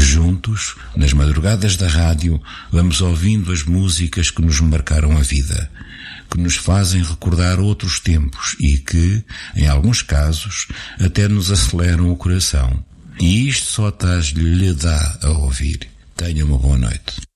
juntos, nas madrugadas da rádio, vamos ouvindo as músicas que nos marcaram a vida, que nos fazem recordar outros tempos e que, em alguns casos, até nos aceleram o coração. E isto só lhe dá a ouvir. Tenha uma boa noite.